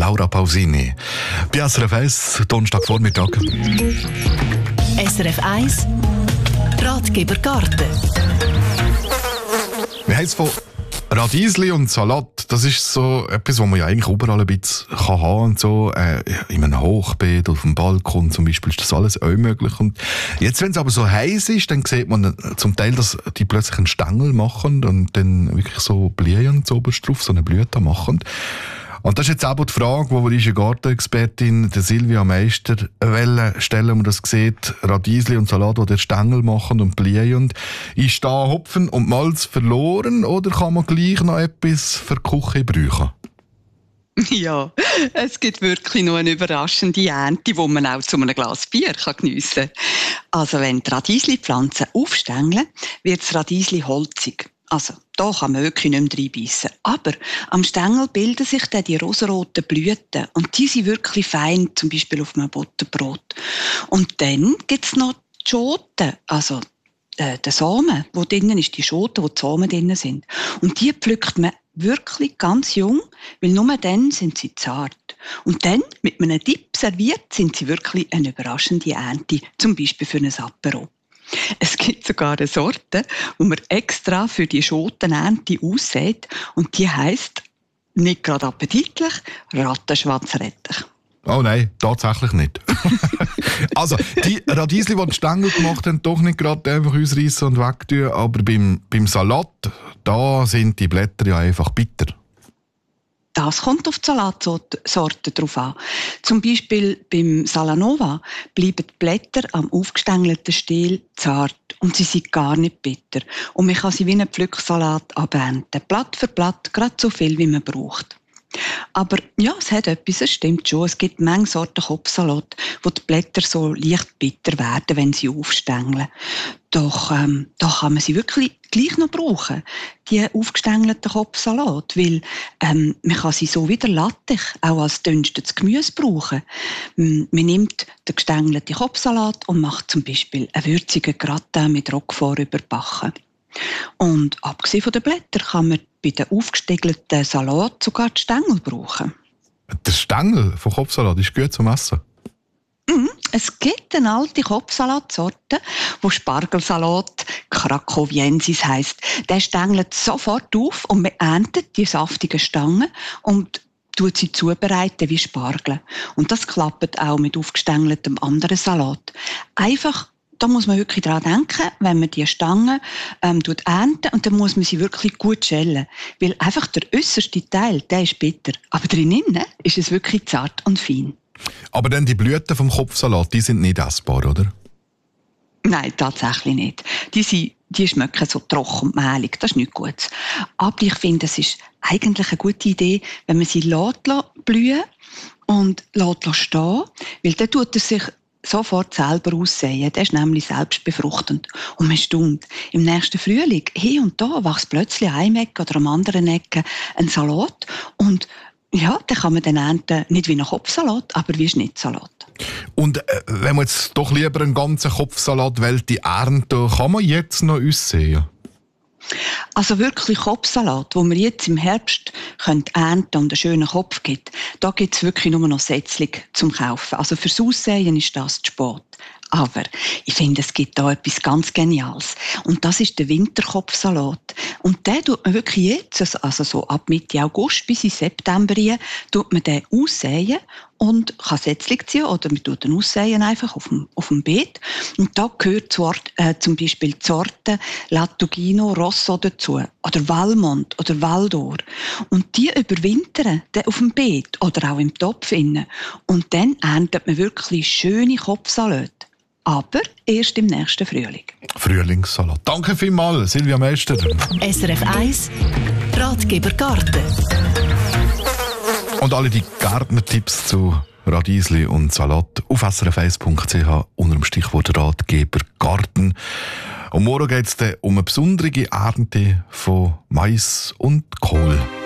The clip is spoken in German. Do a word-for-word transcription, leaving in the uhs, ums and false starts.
Laura Pausini. Bei S R F eins, Donnerstagvormittag. S R F eins Ratgeber Garten. Wir haben es von Radiesli und Salat. Das ist so etwas, was man ja eigentlich überall ein bisschen haben kann. Und so, äh, in einem Hochbeet, auf dem Balkon zum Beispiel, ist das alles auch möglich. Und jetzt, wenn es aber so heiß ist, dann sieht man zum Teil, dass die plötzlich einen Stängel machen und dann wirklich so Blühen so oberst drauf, so eine Blüte machen. Und das ist jetzt aber die Frage, die unsere Gartenexpertin Silvia Meister stellen, wenn man das sieht, Radiesli und Salat, die den Stängel machen und blühen. Ist da Hopfen und Malz verloren oder kann man gleich noch etwas für die Küche brauchen? Ja, es gibt wirklich noch eine überraschende Ernte, die man auch zu einem Glas Bier geniessen kann. Also wenn die Radiesli-Pflanzen aufstängeln, wird das Radiesli holzig. Also, da kann man wirklich nicht mehr reinbeissen. Aber am Stängel bilden sich dann die rosaroten Blüten. Und die sind wirklich fein, zum Beispiel auf einem Butterbrot. Und dann gibt es noch die Schoten, also äh, den Samen, wo drinnen ist, die Schoten, wo die Samen drinnen sind. Und die pflückt man wirklich ganz jung, weil nur dann sind sie zart. Und dann, mit einem Dip serviert, sind sie wirklich eine überraschende Ernte, zum Beispiel für ein Apero. Es gibt sogar eine Sorte, die man extra für die Schotenernte aussät und die heisst, nicht gerade appetitlich, Rattenschwanzrettich. Oh nein, tatsächlich nicht. Also, die Radiesli, die die Stängel gemacht haben, doch nicht gerade einfach ausreißen und wegtun, aber beim, beim Salat, da sind die Blätter ja einfach bitter. Das kommt auf die Salatsorten drauf an. Zum Beispiel beim Salanova bleiben die Blätter am aufgestängelten Stiel zart und sie sind gar nicht bitter. Und man kann sie wie einen Pflücksalat abernten. Blatt für Blatt, gerade so viel, wie man braucht. Aber ja, es hat etwas, es stimmt schon. Es gibt Menge Sorten Kopfsalat, wo die Blätter so leicht bitter werden, wenn sie aufstängeln. Doch ähm, da kann man sie wirklich gleich noch brauchen, die aufgestängelten Kopfsalat, weil ähm, man kann sie so wieder lattig, auch als dünstetes Gemüse brauchen. Man nimmt den gestängelten Kopfsalat und macht zum Beispiel einen würzigen Gratin mit Roquefort überbacken. Und abgesehen von den Blättern kann man bei den aufgestiegelten Salat sogar die Stängel brauchen. Der Stängel von Kopfsalat ist gut zum Essen? Mhm. Es gibt eine alte Kopfsalatsorte, wo Spargelsalat Krakowiensis heisst. Der stängelt sofort auf und man erntet die saftigen Stangen und tut sie zubereiten wie Spargel. Und das klappt auch mit aufgestängeltem anderen Salat. Einfach Da muss man wirklich daran denken, wenn man die Stangen ähm, ernten, und dann muss man sie wirklich gut schälen. Weil einfach der äußerste Teil, der ist bitter. Aber drinnen ist es wirklich zart und fein. Aber dann die Blüten vom Kopfsalat, die sind nicht essbar, oder? Nein, tatsächlich nicht. Die, sind, die schmecken so trocken und mehlig. Das ist nichts Gutes. Aber ich finde, es ist eigentlich eine gute Idee, wenn man sie lässt blühen und lässt stehen, weil dann tut er sich sofort selber aussehen. Der ist nämlich selbstbefruchtend. Und man staunt. Im nächsten Frühling, hier und da, wächst plötzlich an einem Ecke oder am anderen Ecke ein Salat. Und ja, den kann man dann ernten, nicht wie ein Kopfsalat, aber wie Schnittsalat. Und äh, wenn man jetzt doch lieber einen ganzen Kopfsalat wollte ernten, kann man jetzt noch aussehen? Also wirklich Kopfsalat, wo man jetzt im Herbst ernten und einen schönen Kopf gibt, da gibt es wirklich nur noch Sätzling zum Kaufen. Also fürs Aussehen ist das zu spät. Aber ich finde, es gibt da etwas ganz Geniales. Und das ist der Winterkopfsalat. Und den tut man wirklich jetzt, also so ab Mitte August bis in September rein, tut man den aussäen und kann Sätzling ziehen oder man tut den aussäen einfach auf dem, auf dem Beet. Und da gehört zu, äh, zum Beispiel die Sorte Latugino Rosso dazu oder Valmont oder Valdor. Und die überwintern dann auf dem Beet oder auch im Topf innen. Und dann erntet man wirklich schöne Kopfsalate. Aber erst im nächsten Frühling. Frühlingssalat. Danke vielmals, Silvia Meister. S R F eins Ratgeber Garten. Und alle die Gärtnertipps zu Radiesli und Salat auf s r f eins punkt c h unter dem Stichwort Ratgeber Garten. Und morgen geht es um eine besondere Ernte von Mais und Kohl.